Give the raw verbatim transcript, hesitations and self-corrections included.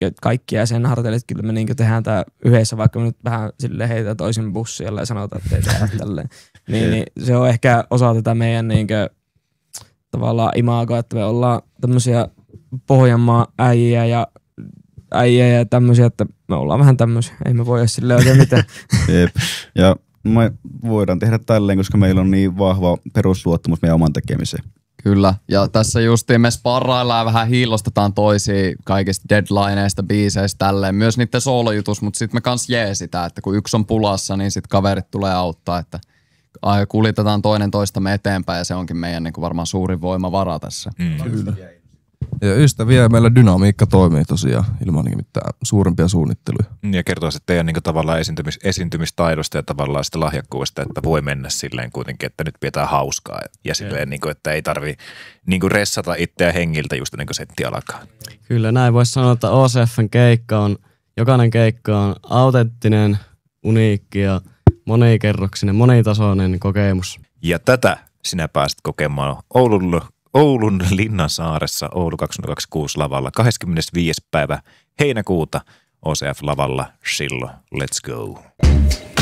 kaikki jää sen harteille, että kyllä me niin tehdään tämä yhdessä, vaikka me nyt vähän sille heitä toisin bussilla ja sanotaan, että ei tehdä tälleen. Niin, niin se on ehkä osa tätä meidän niin kuin, tavallaan imagoa, että me ollaan tämmöisiä Pohjanmaan äijiä ja äijä ja tämmöisiä, että me ollaan vähän tämmöisiä. Ei me voida sille oikein mitään. Jep. Ja me voidaan tehdä tälleen, koska meillä on niin vahva perusluottamus meidän oman tekemiseen. Kyllä. Ja tässä justiin me sparraillaan ja vähän hiilostetaan toisia kaikista deadlineista, biiseistä tälleen. Myös niiden soolojutus, mutta sitten me kans jee sitä, että kun yksi on pulassa, niin sitten kaverit tulee auttaa, että kuljetetaan toinen toistamme eteenpäin ja se onkin meidän niin kuin varmaan suurin voimavara tässä. Mm. Kyllä. Ja ystäviä meillä dynamiikka toimii tosiaan ilman mitään suurempia suunnitteluja. Ja kertoo sitten teidän niin tavallaan esiintymis, esiintymistaidosta ja tavallaan sitä lahjakkuudesta, että voi mennä silleen kuitenkin, että nyt pidetään hauskaa. Ja silleen, niin kuin, että ei tarvi niin kuin ressata itseä hengiltä just niin kuin setti alkaa. Kyllä näin voisi sanoa, että O C F:n keikka on, jokainen keikka on autenttinen, uniikki ja monikerroksinen, monitasoinen kokemus. Ja tätä sinä pääset kokemaan Oulun Oulun Linnansaaressa Oulu kaksituhattakaksikymmentäkuusi lavalla kahdeskymmenesviides päivä heinäkuuta O C F-lavalla. Silloin, let's go!